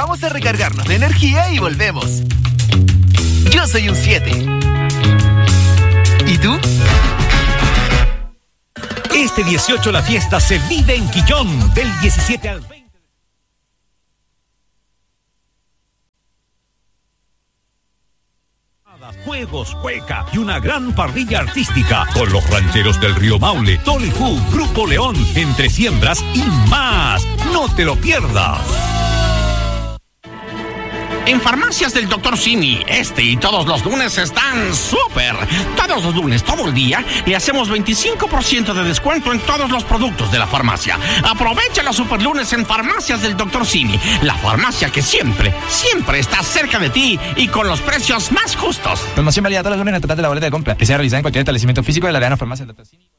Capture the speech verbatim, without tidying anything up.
Vamos a recargarnos de energía y volvemos. Yo soy un siete. ¿Y tú? Este dieciocho la fiesta se vive en Quillón, del diecisiete al veinte. Juegos, cueca y una gran parrilla artística con los rancheros del Río Maule, Tolifú, Grupo León, Entre Siembras y más. No te lo pierdas. En Farmacias del doctor Simi, este y todos los lunes están súper. Todos los lunes, todo el día, le hacemos veinticinco por ciento de descuento en todos los productos de la farmacia. Aprovecha los super lunes en Farmacias del doctor Simi, la farmacia que siempre, siempre está cerca de ti y con los precios más justos. Promoción válida todos los lunes en el total de la boleta de compra, que sea realizada en cualquier establecimiento físico de la Arena Farmacia del doctor Simi.